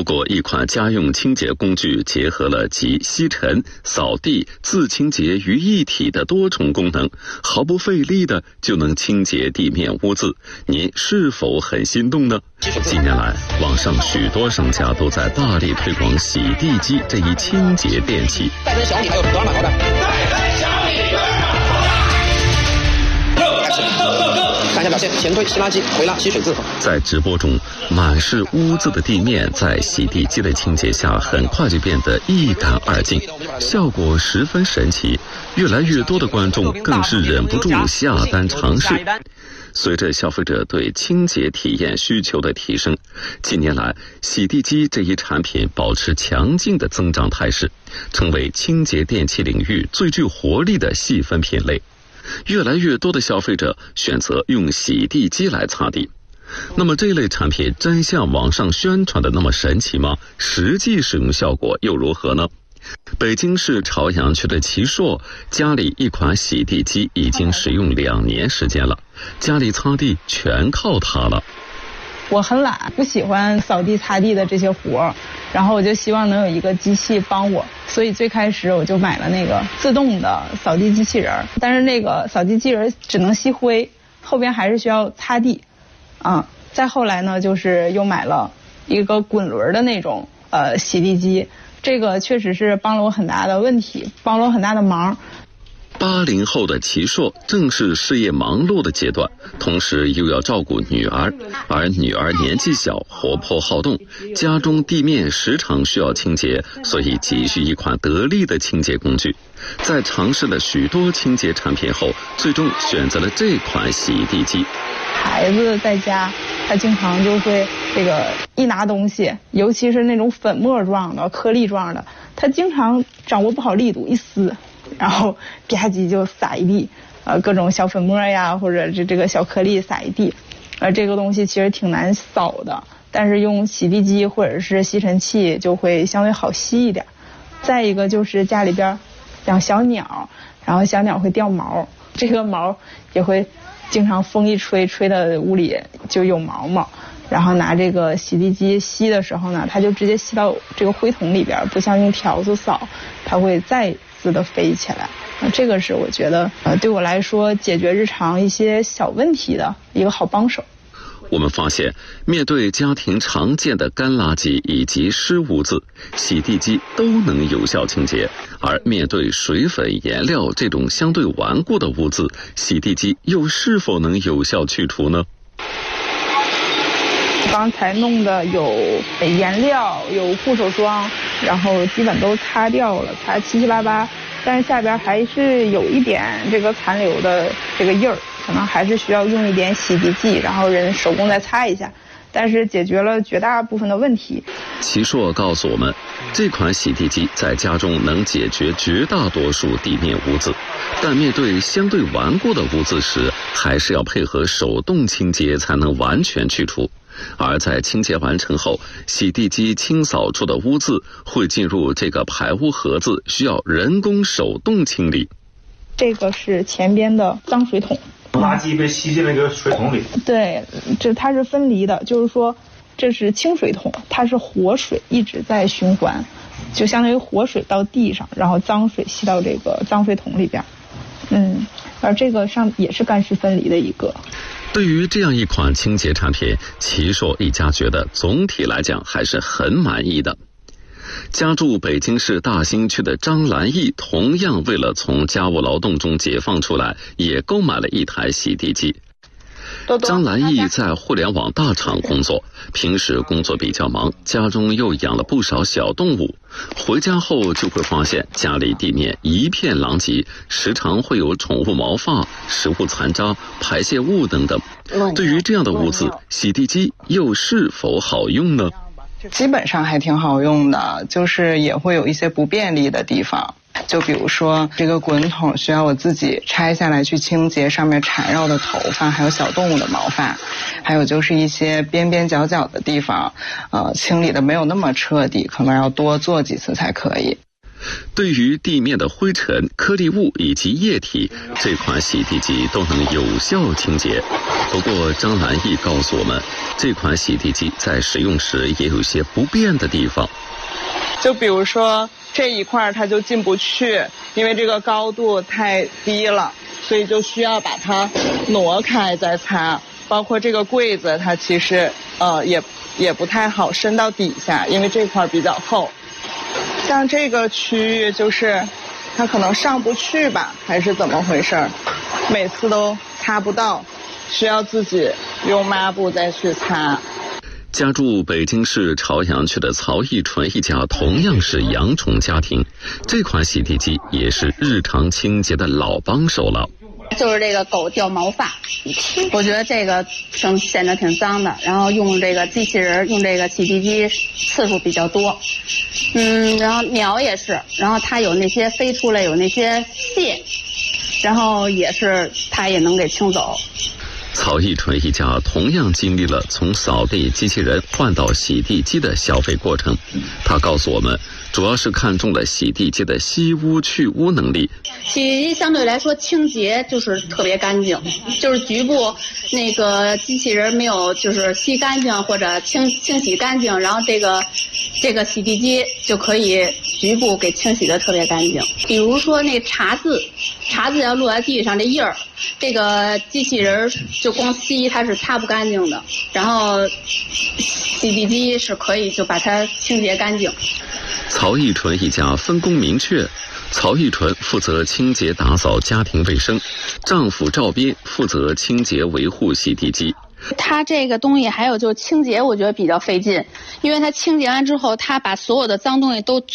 如果一款家用清洁工具结合了集吸尘、扫地、自清洁于一体的多重功能，毫不费力的就能清洁地面污渍，您是否很心动呢？近年来，网上许多商家都在大力推广洗地机这一清洁电器。 再跟小米还有多少码好的？看一下表现，前推吸垃圾，回拉吸水渍。 在直播中，满是污渍的地面在洗地机的清洁下，很快就变得一干二净，效果十分神奇。越来越多的观众更是忍不住下单尝试。随着消费者对清洁体验需求的提升，近年来洗地机这一产品保持强劲的增长态势，成为清洁电器领域最具活力的细分品类。越来越多的消费者选择用洗地机来擦地。那么这类产品真像网上宣传的那么神奇吗？实际使用效果又如何呢？北京市朝阳区的齐硕家里一款洗地机已经使用2年时间了，家里擦地全靠它了。 我很懒，不喜欢扫地擦地的这些活，然后我就希望能有一个机器帮我，所以最开始我就买了那个自动的扫地机器人，但是那个扫地机器人只能吸灰，后边还是需要擦地再后来呢，就是又买了一个滚轮的那种洗地机，这个确实是帮了我很大的忙。 80后的齐硕正是事业忙碌的阶段，同时又要照顾女儿，而女儿年纪小，活泼好动，家中地面时常需要清洁，所以急需一款得力的清洁工具。在尝试了许多清洁产品后，最终选择了这款洗地机。 孩子在家，他经常就会这个一拿东西，尤其是那种粉末状的、颗粒状的，他经常掌握不好力度，一撕，然后吧唧就撒一地，各种小粉末呀，或者这个小颗粒撒一地，这个东西其实挺难扫的，但是用洗地机或者是吸尘器就会相对好吸一点。再一个就是家里边养小鸟，然后小鸟会掉毛，这个毛也会经常风一吹，吹的屋里就有毛毛，然后拿这个洗地机吸的时候呢，它就直接吸到这个灰桶里边，不像用条子扫，它会再次的飞起来。这个是我觉得对我来说解决日常一些小问题的一个好帮手。 我们发现，面对家庭常见的干垃圾以及湿污渍，洗地机都能有效清洁；而面对水粉、颜料这种相对顽固的污渍，洗地机又是否能有效去除呢？ 刚才弄的有颜料，有护手霜，然后基本都擦掉了，擦七七八八，但是下边还是有一点这个残留的这个印儿，可能还是需要用一点洗涤剂，然后人手工再擦一下，但是解决了绝大部分的问题。 齐硕告诉我们，这款洗地机在家中能解决绝大多数地面污渍，但面对相对顽固的污渍时，还是要配合手动清洁才能完全去除。而在清洁完成后，洗地机清扫出的污渍会进入这个排污盒子，需要人工手动清理。 这个是前边的脏水桶， 垃圾被吸进那个水桶里。 对，它是分离的，就是说这是清水桶，它是活水一直在循环，就相当于活水到地上，然后脏水吸到这个脏水桶里边。而这个上也是干湿分离的一个。 对于这样一款清洁产品，齐硕一家觉得总体来讲还是很满意的。家住北京市大兴区的张兰义同样为了从家务劳动中解放出来，也购买了一台洗地机。张兰义在互联网大厂工作，平时工作比较忙，家中又养了不少小动物，回家后就会发现家里地面一片狼藉，时常会有宠物毛发、食物残渣、排泄物等等。对于这样的污渍，洗地机又是否好用呢？ 基本上还挺好用的，就是也会有一些不便利的地方，就比如说这个滚筒需要我自己拆下来去清洁上面缠绕的头发，还有小动物的毛发，还有就是一些边边角角的地方清理的没有那么彻底，可能要多做几次才可以。 对于地面的灰尘、颗粒物以及液体，这款洗地机都能有效清洁。不过张兰义告诉我们，这款洗地机在使用时也有些不便的地方。 就比如说这一块它就进不去，因为这个高度太低了，所以就需要把它挪开再擦。包括这个柜子，它其实也不太好伸到底下，因为这块比较厚。像这个区域就是它可能上不去吧，还是怎么回事，每次都擦不到，需要自己用抹布再去擦。 家住北京市朝阳区的曹义纯一家同样是养宠家庭，这款洗地机也是日常清洁的老帮手了。 就是这个狗掉毛发，我觉得这个显得挺脏的，然后用这个机器人用这个洗地机次数比较多，然后鸟也是，然后它有那些飞出来有那些屑，然后也是它也能给清走。 曹义纯一家同样经历了从扫地机器人换到洗地机的消费过程，他告诉我们，主要是看中了洗地机的吸污去污能力。 洗地机相对来说清洁就是特别干净，就是局部那个机器人没有就是吸干净或者清洗干净，然后这个洗地机就可以局部给清洗的特别干净。比如说那茶渍要落在地上这印儿，这个机器人就光吸它是擦不干净的，然后洗地机是可以就把它清洁干净。 曹义纯一家分工明确，曹义纯负责清洁打扫家庭卫生，丈夫赵斌负责清洁维护洗地机。 它这个东西还有就是清洁，我觉得比较费劲，因为它清洁完之后，它把所有的脏东西都